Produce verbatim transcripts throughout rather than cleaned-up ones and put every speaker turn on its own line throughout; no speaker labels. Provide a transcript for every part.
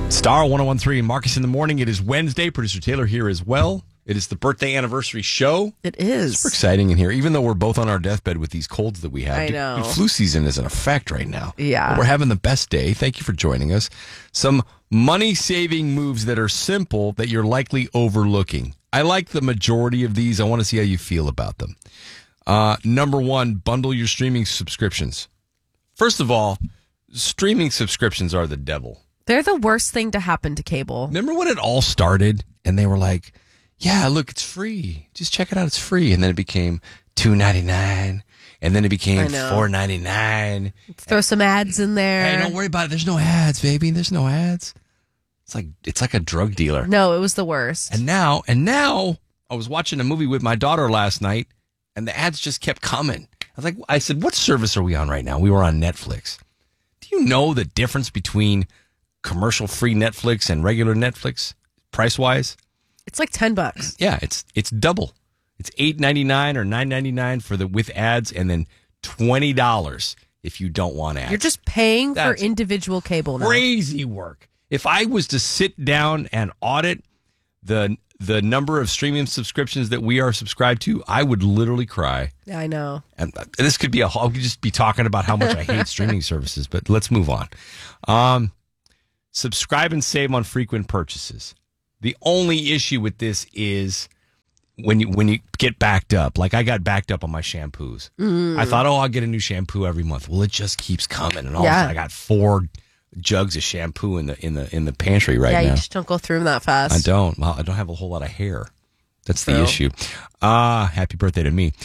Star one oh one three, Marcus in the morning. It is Wednesday. Producer Taylor here as well. It is the birthday anniversary show.
It is.
Super exciting in here, even though we're both on our deathbed with these colds that we have.
I know.
Dude, flu season is in effect right now.
Yeah.
But we're having the best day. Thank you for joining us. Some money-saving moves that are simple that you're likely overlooking. I like the majority of these. I want to see how you feel about them. Uh, number one, bundle your streaming subscriptions. First of all, streaming subscriptions are the devil.
They're the worst thing to happen to cable.
Remember when it all started and they were like, yeah, look, it's free. Just check it out. It's free. And then it became two ninety-nine. And then it became four ninety-nine.
Let's throw some ads in there.
Hey, don't worry about it. There's no ads, baby. There's no ads. It's like it's like a drug dealer.
No, it was the worst.
And now, and now I was watching a movie with my daughter last night and the ads just kept coming. I was like, I said, what service are we on right now? We were on Netflix. Do you know the difference between commercial-free Netflix and regular Netflix, price-wise?
It's like ten bucks.
Yeah, it's it's double. It's eight ninety-nine or nine ninety-nine for the with ads, and then twenty dollars if you don't want ads.
You're just paying
That's
for individual cable now.
Crazy work. If I was to sit down and audit the the number of streaming subscriptions that we are subscribed to, I would literally cry.
Yeah, I know.
And this could be a whole, I could just be talking about how much I hate streaming services, but let's move on. Um, subscribe and save on frequent purchases. The only issue with this is when you when you get backed up. Like I got backed up on my shampoos. Mm. I thought, oh, I'll get a new shampoo every month. Well, it just keeps coming, and all
yeah.
of a sudden I got four jugs of shampoo in the in the in the pantry right
yeah,
now.
Yeah, you just don't go through them that fast.
I don't. Well, I don't have a whole lot of hair. That's the
True.
issue. Ah, uh, happy birthday to me.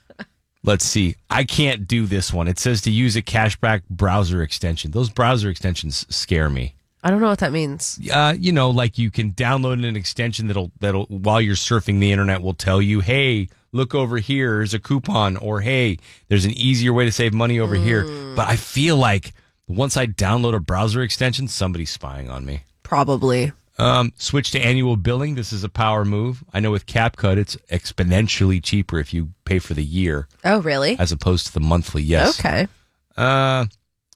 Let's see. I can't do this one. It says to use a cashback browser extension. Those browser extensions scare me.
I don't know what that means.
Uh, you know, like you can download an extension that'll that'll while you're surfing the internet will tell you, hey, look over here, there's a coupon, or hey, there's an easier way to save money over mm. here. But I feel like once I download a browser extension, somebody's spying on me.
Probably.
Um, switch to annual billing. This is a power move. I know with CapCut, it's exponentially cheaper if you pay for the year.
Oh, really?
As opposed to the monthly, yes.
Okay.
Uh,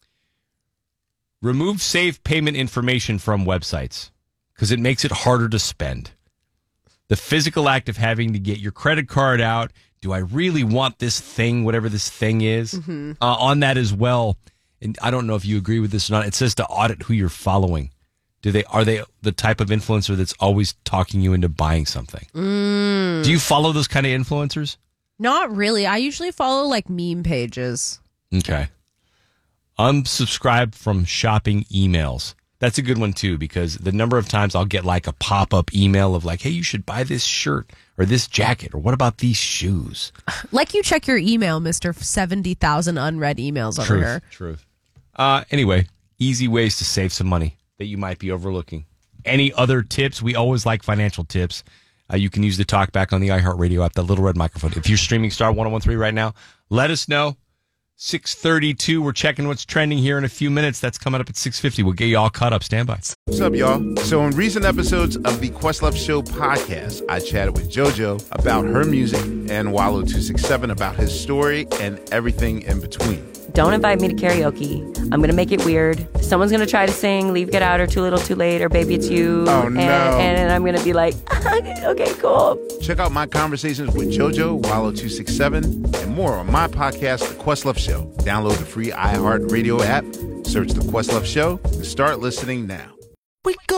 remove safe payment information from websites because it makes it harder to spend. The physical act of having to get your credit card out. Do I really want this thing, whatever this thing is? Mm-hmm. Uh, on that as well. And I don't know if you agree with this or not. It says to audit who you're following. Do they are they the type of influencer that's always talking you into buying something?
Mm.
Do you follow those kind of influencers?
Not really. I usually follow like meme pages.
Okay. Unsubscribe from shopping emails. That's a good one too, because the number of times I'll get like a pop-up email of like, hey, you should buy this shirt or this jacket, or what about these shoes?
Like you check your email, Mister seventy thousand unread emails over
Truth,
here.
Truth. Uh, anyway, easy ways to save some money that you might be overlooking. Any other tips? We always like financial tips. Uh, you can use the talkback on the iHeartRadio app, that little red microphone. If you're streaming Star one oh one three right now, let us know. six thirty-two. We're checking what's trending here in a few minutes. That's coming up at six fifty. We'll get you all caught up. Stand by.
What's up, y'all? So in recent episodes of the Questlove Show podcast, I chatted with JoJo about her music and Wallow two sixty-seven about his story and everything in between.
Don't invite me to karaoke. I'm going to make it weird. Someone's going to try to sing Leave, Get Out, or Too Little, Too Late, or Baby It's You.
Oh, no.
And, and I'm going to be like, okay, cool.
Check out my conversations with JoJo, Wallow two sixty-seven, and more on my podcast, The Questlove Show. Download the free iHeartRadio app, search The Questlove Show, and start listening now.
We go